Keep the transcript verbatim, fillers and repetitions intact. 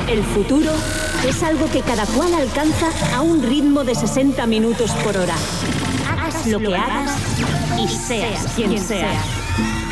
El futuro es algo que cada cual alcanza a un ritmo de sesenta minutos por hora. Hagas lo que hagas y seas quien seas.